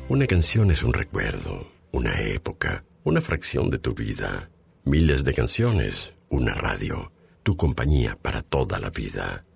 Una canción es un recuerdo, una época, una fracción de tu vida. Miles de canciones, una radio, tu compañía para toda la vida.